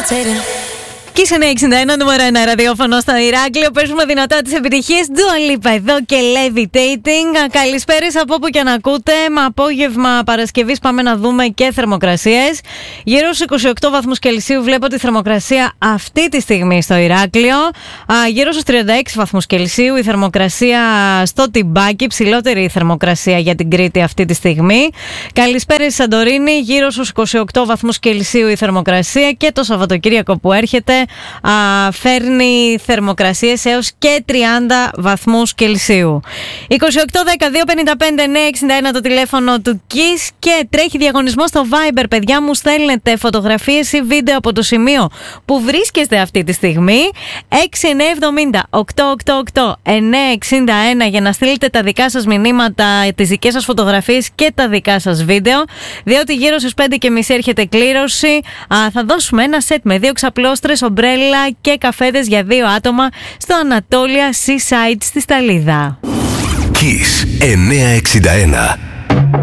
Και σε 61 νούμερο 1 ραδιόφωνο στο Ηράκλειο. Παίζουμε δυνατά τις επιτυχίες. Dua Lipa εδώ και Levitating. Καλησπέρες από όπου και να ακούτε. Με απόγευμα Παρασκευής πάμε να δούμε και θερμοκρασίες. Γύρω στους 28 βαθμούς Κελσίου βλέπω τη θερμοκρασία αυτή τη στιγμή στο Ηράκλειο. Γύρω στους 36 βαθμούς Κελσίου η θερμοκρασία στο Τιμπάκι. Ψηλότερη η θερμοκρασία για την Κρήτη αυτή τη στιγμή. Καλησπέρα Σαντορίνη. Γύρω στους 28 βαθμούς Κελσίου η θερμοκρασία. Και το Σαββατοκύριακο που έρχεται φέρνει θερμοκρασίες έως και 30 βαθμούς Κελσίου. 28, 12, 255, 961 το τηλέφωνο του KISS και τρέχει διαγωνισμό στο Viber. Παιδιά μου, στέλνετε φωτογραφίες ή βίντεο από το σημείο που βρίσκεστε αυτή τη στιγμή. 6970 888 961 για να στείλετε τα δικά σας μηνύματα, τις δικές σας φωτογραφίες και τα δικά σας βίντεο. Διότι γύρω στις 5.30 έρχεται κλήρωση. Θα δώσουμε ένα σετ με 2 ξαπλώστρες, ομπρέλα και καφέδες για 2 άτομα στο Ανατόλια Seaside στη Σταλίδα. KISS 961.